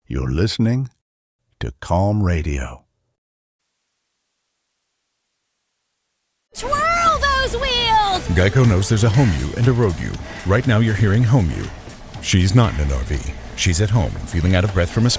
You're listening to Calm Radio. Twirl those wheels! Geico knows there's a home you and a road you. Right now you're hearing home you. She's not in an RV. She's at home, feeling out of breath from a